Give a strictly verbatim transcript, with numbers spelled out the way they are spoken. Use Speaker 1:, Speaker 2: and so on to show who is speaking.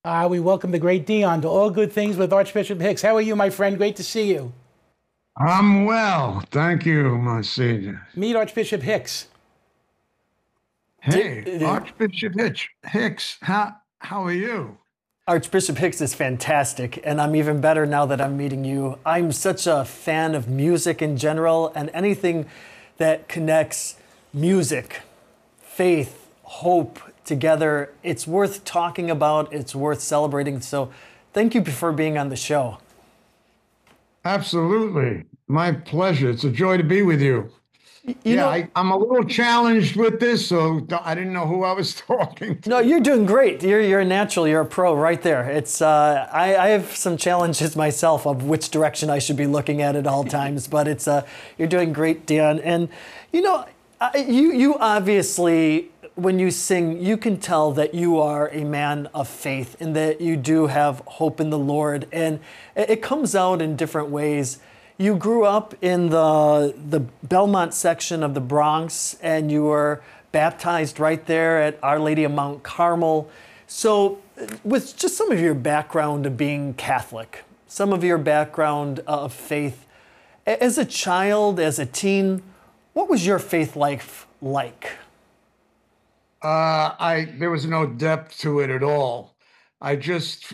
Speaker 1: Uh, we welcome the great Dion to All Good Things with Archbishop Hicks. How are you, my friend? Great to see you.
Speaker 2: I'm well, thank you, Monsignor.
Speaker 1: Meet Archbishop Hicks.
Speaker 2: Hey, Archbishop Hitch, Hicks, how how are you?
Speaker 3: Archbishop Hicks is fantastic, and I'm even better now that I'm meeting you. I'm such a fan of music in general, and anything that connects music, faith, hope together, it's worth talking about, it's worth celebrating. So thank you for being on the show.
Speaker 2: Absolutely. My pleasure. It's a joy to be with you.
Speaker 3: You
Speaker 2: yeah,
Speaker 3: know,
Speaker 2: I, I'm a little challenged with this, so I didn't know who I was talking to.
Speaker 3: No, you're doing great. You're you're a natural. You're a pro right there. It's uh, I, I have some challenges myself of which direction I should be looking at at all times, but it's uh, you're doing great, Dion. And you know, I, you you obviously, when you sing, you can tell that you are a man of faith and that you do have hope in the Lord, and it, it comes out in different ways. You grew up in the the Belmont section of the Bronx, and you were baptized right there at Our Lady of Mount Carmel. So with just some of your background of being Catholic, some of your background of faith, as a child, as a teen, what was your faith life like?
Speaker 2: Uh, I there was no depth to it at all. I just